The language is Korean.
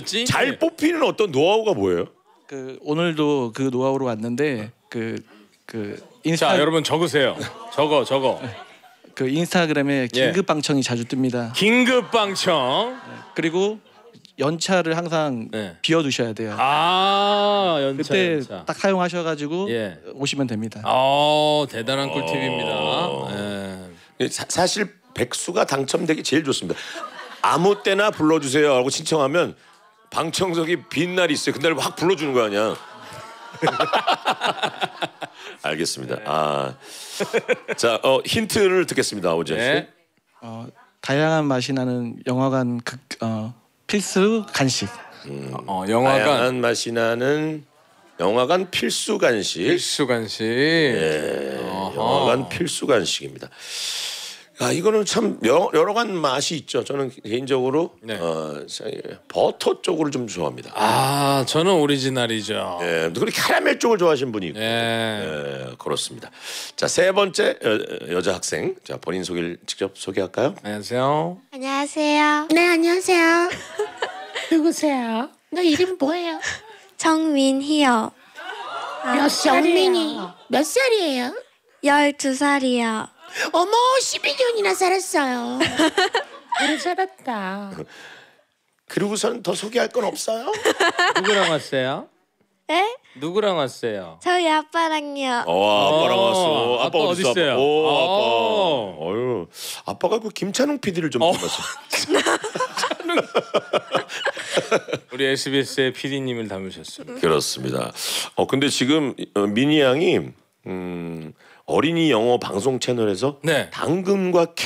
잘 뽑히는 어떤 노하우가 뭐예요? 오늘도 그 노하우로 왔는데 자, 여러분 적으세요. 적어. 그 인스타그램에 긴급 방청이 자주 뜹니다. 긴급 방청. 그리고 연차를 항상 비워두셔야 돼요. 연차. 그때 연차. 딱 사용하셔가지고 오시면 됩니다. 대단한 꿀팁입니다. 사실 백수가 당첨되기 제일 좋습니다. 아무 때나 불러주세요 하고 신청하면 방청석이 빈 날이 있어요. 그날 확 불러주는 거 아니야. 알겠습니다. 자, 힌트를 듣겠습니다, 오지환 씨. 다양한 맛이 나는 영화관 필수 간식. 영화관. 다양한 맛이 나는 영화관 필수 간식. 필수 간식. 영화관 필수 간식입니다. 이거는 참 여러 간 맛이 있죠. 저는 개인적으로 버터 쪽을 좀 좋아합니다. 저는 오리지널이죠. 그리고 캐러멜 쪽을 좋아하시는 분이 있고. 그렇습니다. 자, 세 번째 여자 학생. 자, 본인 소개를 직접 소개할까요? 안녕하세요. 안녕하세요. 네, 안녕하세요. 누구세요? 너 이름 뭐예요? 정민희요. 정민이. 몇 살이에요? 12살이요. 어머, 12년이나 살았어요. 오래 살았다. 그리고선 더 소개할 건 없어요? 누구랑 왔어요? 네? 누구랑 왔어요? 저희 아빠랑요. 아빠랑 왔어. 아빠 어디 있어요? 아빠. 아빠가 그 김찬웅 PD를 좀 닮았어. 우리 SBS의 PD님을 닮으셨습니다. 그렇습니다. 근데 지금 미니 양이 어린이 영어 방송 채널에서 당근과